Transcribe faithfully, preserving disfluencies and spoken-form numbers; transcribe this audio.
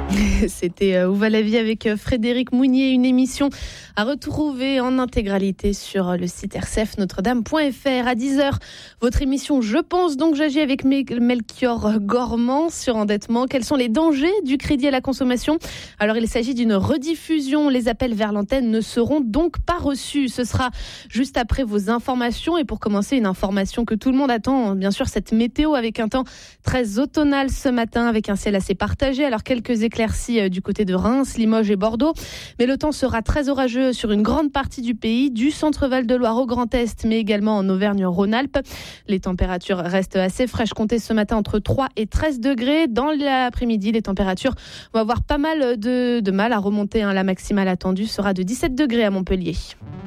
C'était Où va la vie avec Frédéric Mounier, une émission à retrouver en intégralité sur le site r c f notre dame point f r. À dix heures, votre émission Je pense donc j'agis avec Melchior Gormand sur endettement. Quels sont les dangers du crédit à la consommation ? Alors il s'agit d'une rediffusion. Les appels vers l'antenne ne seront donc pas reçus. Ce sera juste après vos informations. Et pour commencer, une information que tout le monde attend, bien sûr, cette météo avec un temps très automnal ce matin, avec un ciel assez partagé. Alors quelques éclaircies du côté de Reims, Limoges et Bordeaux. Mais le temps sera très orageux sur une grande partie du pays, du centre-Val de Loire au Grand Est, mais également en Auvergne-Rhône-Alpes. Les températures restent assez fraîches, comptées ce matin entre trois et treize degrés. Dans l'après-midi, les températures vont avoir pas mal de, de mal à remonter. Hein. La maximale attendue sera de dix-sept degrés à Montpellier.